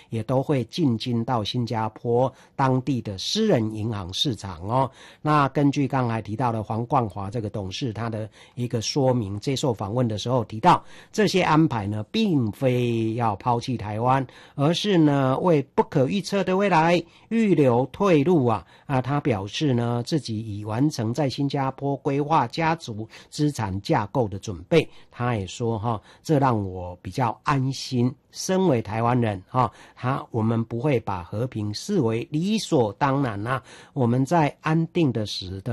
也都会进军到新加坡当地的私人银行市场哦。那根据刚才提到的黄冠华这个董事他的一个说明，接受访问的时候提到，这些安排呢并非要抛弃台湾，而是呢为不可预测的未来预留退路啊。他表示呢自己已完成在新加坡规划家族资产架构的准备。他也说这让我比较安心。身为台湾人我们不会把和平视为理所当然啊，我们在安定的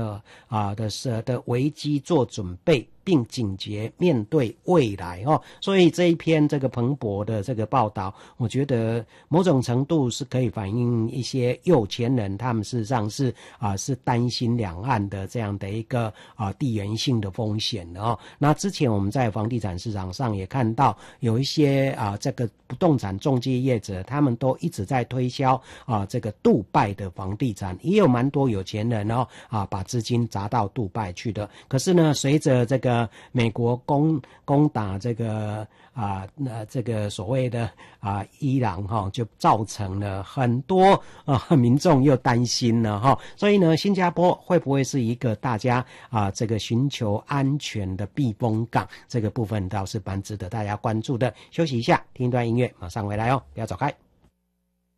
危机做准备，并警觉面对未来所以这一篇这个彭博的这个报道，我觉得某种程度是可以反映一些有钱人他们事实上是担心两岸的这样的一个地缘性的风险的那之前我们在房地产市场上也看到有一些这个不动产中介业者，他们都一直在推销这个杜拜的房地产，也有蛮多有钱人把资金砸到杜拜去的。可是呢，随着这个美国攻打这个这个所谓的伊朗就造成了很多民众又担心了所以呢，新加坡会不会是一个大家这个寻求安全的避风港？这个部分倒是蛮值得大家关注的。休息一下，听一段音乐，马上回来不要走开。